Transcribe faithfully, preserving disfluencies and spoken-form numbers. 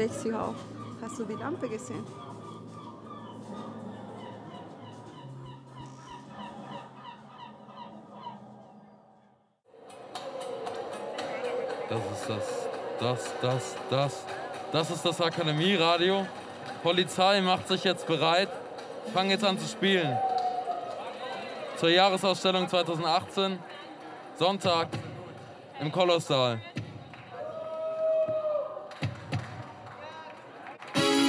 unterwegs hier auch. Hast du die Lampe gesehen? Das ist das, das, das, das. Das ist das Akademieradio. Polizei macht sich jetzt bereit. Ich fange jetzt an zu spielen. Zur Jahresausstellung zweitausendachtzehn. Sonntag im Kolossal.